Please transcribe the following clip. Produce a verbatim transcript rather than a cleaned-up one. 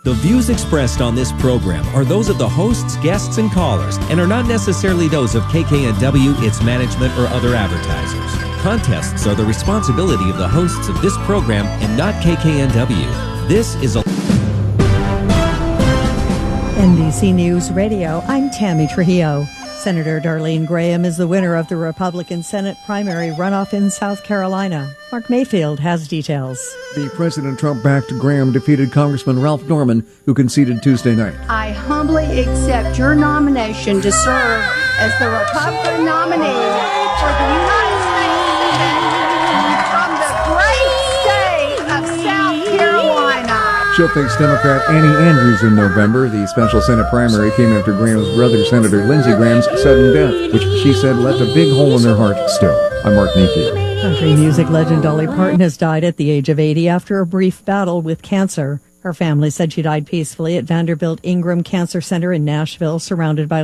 The views expressed on this program are those of the hosts, guests, and callers and are not necessarily those of K K N W, its management, or other advertisers. Contests are the responsibility of the hosts of this program and not K K N W. This is a... N B C News Radio, I'm Tammy Trujillo. Senator Darlene Graham is the winner of the Republican Senate primary runoff in South Carolina. Mark Mayfield has details. The President Trump-backed Graham defeated Congressman Ralph Norman, who conceded Tuesday night. I humbly accept your nomination to serve as the Republican nominee for the United States from the great state of South Carolina. She'll face Democrat Annie Andrews in November. The special Senate primary came after Graham's brother, Senator Lindsey Graham's sudden death, which she said left a big hole in her heart still. I'm Mark Mayfield. Country music legend Dolly Parton has died at the age of eighty after a brief battle with cancer. Her family said she died peacefully at Vanderbilt Ingram Cancer Center in Nashville, surrounded by